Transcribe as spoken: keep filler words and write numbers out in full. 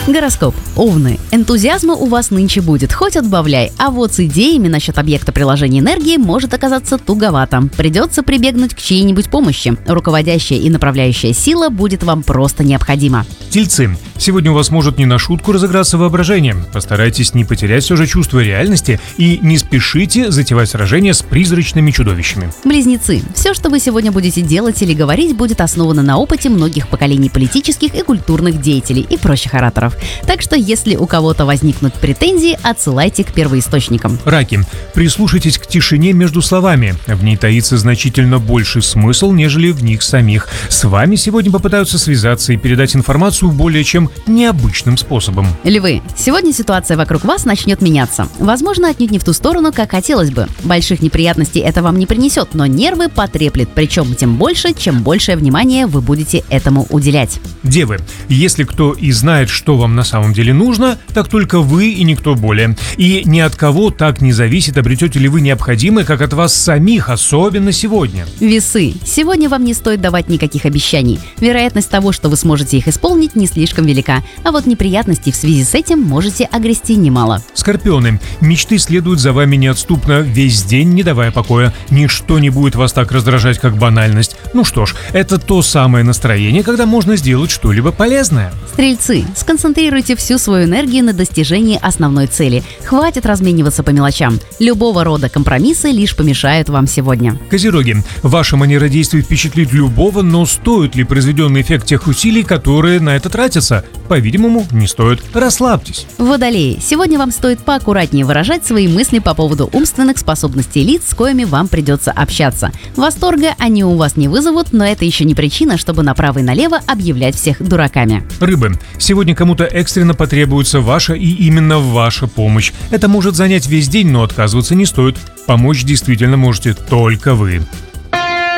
Гороскоп. Овны. Энтузиазма у вас нынче будет, хоть отбавляй, а вот с идеями насчет объекта приложения энергии может оказаться туговато. Придется прибегнуть к чьей-нибудь помощи. Руководящая и направляющая сила будет вам просто необходима. Тельцы. Сегодня у вас может не на шутку разыграться воображение. Постарайтесь не потерять все же чувство реальности и не спешите затевать сражения с призрачными чудовищами. Близнецы. Все, что вы сегодня будете делать или говорить, будет основано на опыте многих поколений политических и культурных деятелей и прочих ораторов. Так что, если у кого-то возникнут претензии, отсылайте к первоисточникам. Раки. Прислушайтесь к тишине между словами. В ней таится значительно больший смысл, нежели в них самих. С вами сегодня попытаются связаться и передать информацию более чем необычным способом. Львы. Сегодня ситуация вокруг вас начнет меняться. Возможно, отнюдь не в ту сторону, как хотелось бы. Больших неприятностей это вам не принесет, но нервы потреплет, причем тем больше, чем большее внимание вы будете этому уделять. Девы. Если кто и знает, что вам на самом деле нужно, так только вы и никто более. И ни от кого так не зависит, обретете ли вы необходимое, как от вас самих, особенно сегодня. Весы. Сегодня вам не стоит давать никаких обещаний. Вероятность того, что вы сможете их исполнить, не слишком велика. А вот неприятностей в связи с этим можете огрести немало. Скорпионы. Мечты следуют за вами неотступно, весь день не давая покоя. Ничто не будет вас так раздражать, как банальность. Ну что ж, это то самое настроение, когда можно сделать что-либо полезное. Стрельцы. Сконцентрируйте всю свою энергию на достижении основной цели. Хватит размениваться по мелочам. Любого рода компромиссы лишь помешают вам сегодня. Козероги. Ваша манера действий впечатлит любого, но стоит ли произведенный эффект тех усилий, которые на это тратятся? По-видимому, не стоит. Расслабьтесь. Водолеи. Сегодня вам стоит поаккуратнее выражать свои мысли по поводу умственных способностей лиц, с коими вам придется общаться. Восторга они у вас не вызовут, но это еще не причина, чтобы направо и налево объявлять всех дураками. Рыбы. Сегодня кому-то экстренно потребуется ваша и именно ваша помощь. Это может занять весь день, но отказываться не стоит. Помочь действительно можете только вы.